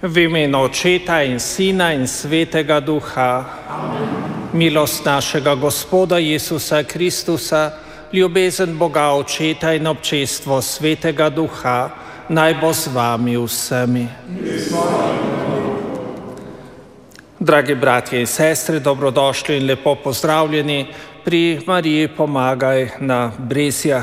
V imenu Očeta in Sina in Svetega Duha. Amen. Milost našega Gospoda Jezusa Kristusa, ljubezen Boga Očeta in občestvo Svetega Duha, naj bo z vami vsemi. Dragi bratje in sestre, dobrodošli in lepo pozdravljeni pri Mariji Pomagaj na Brezjah